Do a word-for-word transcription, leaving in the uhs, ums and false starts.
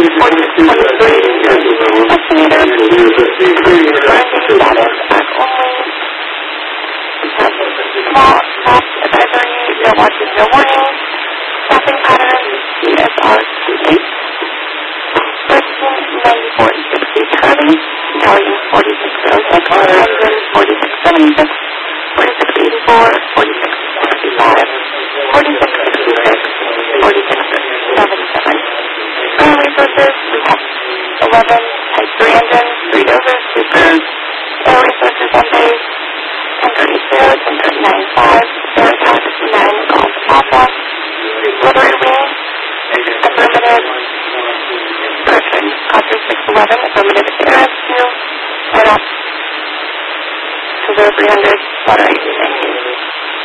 twenty-three, estimator, quarantine status as only, small stop advisory, no watches, no warnings, stopping pattern, C S R twenty-eight, thirteen ninety-four sixty Charlie, Italian forty-six oh six, London forty-six seventy-six, forty-six eighty-four, forty-six sixty-five, forty-six sixty-six, forty-six seventy-seven. Ground resources, we have eleven type three engines, three dozers, two crews, air resources on base, ten thirty-two, ten thirty-nine five, air attack nine Golf Alpha, rotary wing, affirmative, correction, Copter six eleven, affirmative air rescue, right off, Silver three hundred, water eighty, thank you.